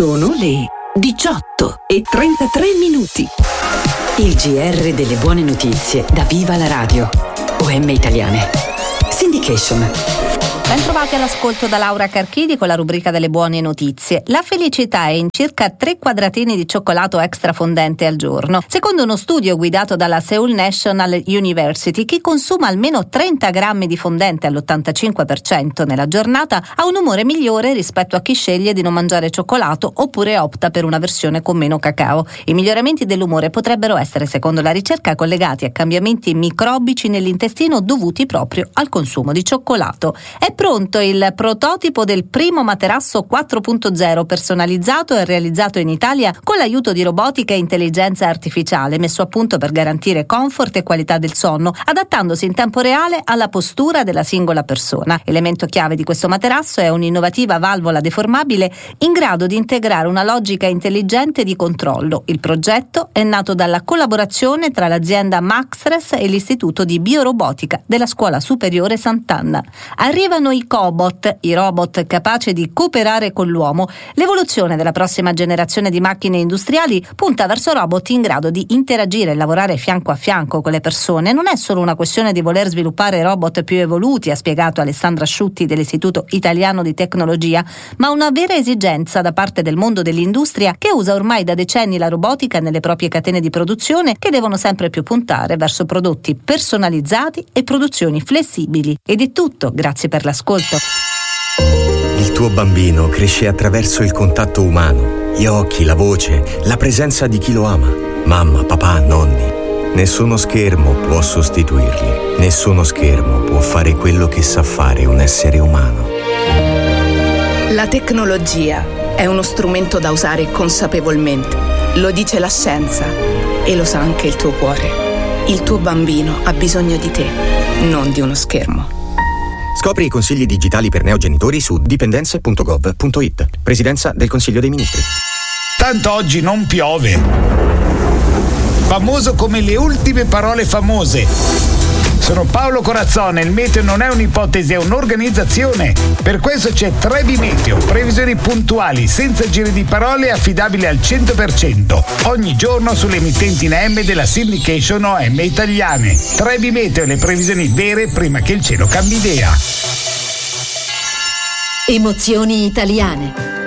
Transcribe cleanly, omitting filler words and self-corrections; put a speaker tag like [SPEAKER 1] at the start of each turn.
[SPEAKER 1] Sono le 18:33.
[SPEAKER 2] Il GR delle buone notizie da Viva la Radio. OM Italiane. Syndication.
[SPEAKER 3] Ben trovati all'ascolto da Laura Carchidi con la rubrica delle buone notizie. La felicità è in circa 3 quadratini di cioccolato extra fondente al giorno. Secondo uno studio guidato dalla Seoul National University, chi consuma almeno 30 grammi di fondente all'85% nella giornata ha un umore migliore rispetto a chi sceglie di non mangiare cioccolato oppure opta per una versione con meno cacao. I miglioramenti dell'umore potrebbero essere, secondo la ricerca, collegati a cambiamenti microbici nell'intestino dovuti proprio al consumo di cioccolato. È pronto il prototipo del primo materasso 4.0 personalizzato e realizzato in Italia con l'aiuto di robotica e intelligenza artificiale, messo a punto per garantire comfort e qualità del sonno, adattandosi in tempo reale alla postura della singola persona. Elemento chiave di questo materasso è un'innovativa valvola deformabile in grado di integrare una logica intelligente di controllo. Il progetto è nato dalla collaborazione tra l'azienda Maxres e l'Istituto di Biorobotica della Scuola Superiore Sant'Anna. Arrivano i cobot, i robot capaci di cooperare con l'uomo. L'evoluzione della prossima generazione di macchine industriali punta verso robot in grado di interagire e lavorare fianco a fianco con le persone. Non è solo una questione di voler sviluppare robot più evoluti, ha spiegato Alessandra Asciutti dell'Istituto Italiano di Tecnologia, ma una vera esigenza da parte del mondo dell'industria che usa ormai da decenni la robotica nelle proprie catene di produzione, che devono sempre più puntare verso prodotti personalizzati e produzioni flessibili. Ed è tutto, grazie per l'ascolto.
[SPEAKER 4] Il tuo bambino cresce attraverso il contatto umano, gli occhi, la voce, la presenza di chi lo ama. Mamma, papà, nonni. Nessuno schermo può sostituirli. Nessuno schermo può fare quello che sa fare un essere umano.
[SPEAKER 5] La tecnologia è uno strumento da usare consapevolmente. Lo dice la scienza e lo sa anche il tuo cuore. Il tuo bambino ha bisogno di te, non di uno schermo.
[SPEAKER 4] Scopri i consigli digitali per neogenitori su dipendenze.gov.it. Presidenza del Consiglio dei Ministri.
[SPEAKER 6] Tanto oggi non piove. Famoso come le ultime parole famose. Sono Paolo Corazzone, il meteo non è un'ipotesi, è un'organizzazione. Per questo c'è Trebi Meteo, previsioni puntuali, senza giri di parole, affidabili al 100%. Ogni giorno sulle emittenti in AM della Syndication OM Italiane. Trebi Meteo, le previsioni vere prima che il cielo cambi idea.
[SPEAKER 2] Emozioni italiane.